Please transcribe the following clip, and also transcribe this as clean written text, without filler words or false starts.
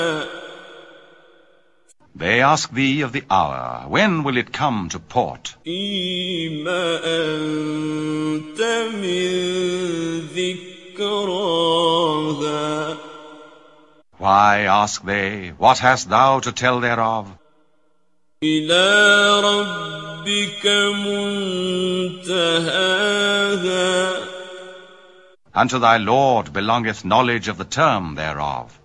They ask thee of the hour, when will it come to port? فيم أنت من ذكراها. Why, ask they, what hast thou to tell thereof? إلى ربك منتهاها. Unto thy Lord belongeth knowledge of the term thereof.